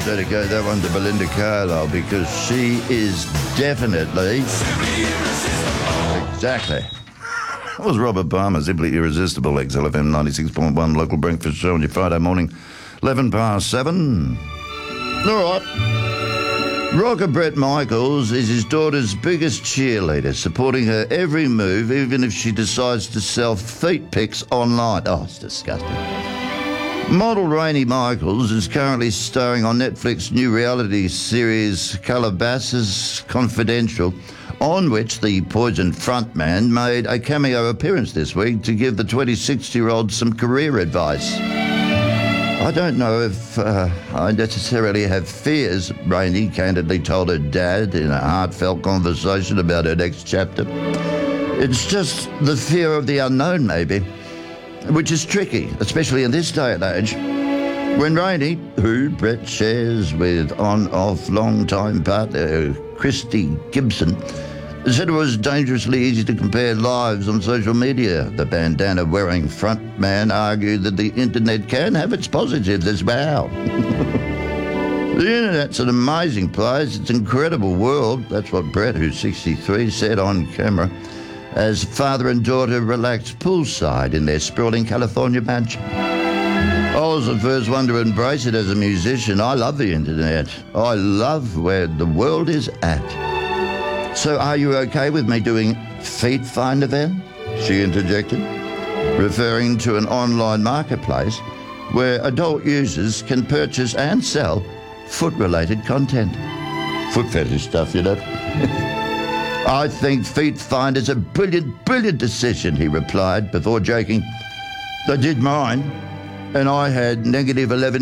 dedicate that one to Belinda Carlisle because she is definitely... Exactly. That was Robert Palmer, Simply Irresistible, XLFM 96.1, local breakfast show on your Friday morning, 11 past 7. All right. Rocker Bret Michaels is his daughter's biggest cheerleader, supporting her every move, even if she decides to sell feet pics online. Oh, it's disgusting. Model Rainey Michaels is currently starring on Netflix's new reality series Calabasas Confidential, on which the Poison frontman made a cameo appearance this week to give the 26-year-old some career advice. I don't know if I necessarily have fears, Rainey candidly told her dad in a heartfelt conversation about her next chapter. It's just the fear of the unknown, maybe, which is tricky, especially in this day and age. When Rainey, who Bret shares with on-off long-time partner Christy Gibson, said it was dangerously easy to compare lives on social media, the bandana-wearing frontman argued that the internet can have its positives as well. The internet's an amazing place. It's an incredible world. That's what Bret, who's 63, said on camera as father and daughter relaxed poolside in their sprawling California mansion. I was the first one to embrace it as a musician. I love the internet. I love where the world is at. So are you okay with me doing Feet Finder then? She interjected, referring to an online marketplace where adult users can purchase and sell foot-related content. Foot fetish stuff, you know. I think Feet Finder's a brilliant decision, he replied, before joking. They did mine, and I had negative 11